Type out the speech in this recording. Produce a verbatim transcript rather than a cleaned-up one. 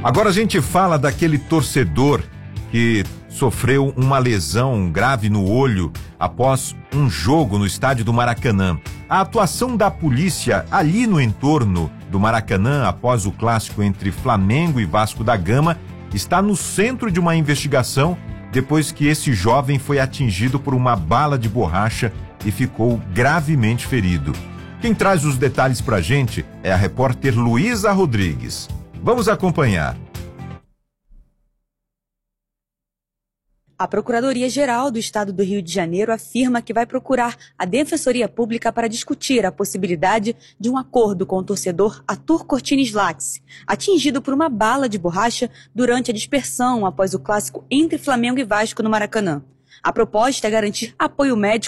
Agora a gente fala daquele torcedor que sofreu uma lesão grave no olho após um jogo no estádio do Maracanã. A atuação da polícia ali no entorno do Maracanã após o clássico entre Flamengo e Vasco da Gama está no centro de uma investigação depois que esse jovem foi atingido por uma bala de borracha e ficou gravemente ferido. Quem traz os detalhes pra gente é a repórter Luísa Rodrigues. Vamos acompanhar. A Procuradoria-Geral do Estado do Rio de Janeiro afirma que vai procurar a Defensoria Pública para discutir a possibilidade de um acordo com o torcedor Arthur Cortines Lax, atingido por uma bala de borracha durante a dispersão após o clássico entre Flamengo e Vasco no Maracanã. A proposta é garantir apoio médico